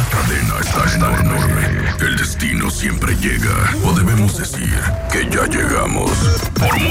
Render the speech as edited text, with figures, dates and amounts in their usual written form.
La cadena está enorme. El destino siempre llega. O debemos decir que ya llegamos. Por